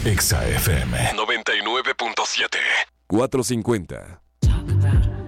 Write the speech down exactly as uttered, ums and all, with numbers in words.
Exa F M noventa y nueve punto siete. cuatrocientos cincuenta. Talk about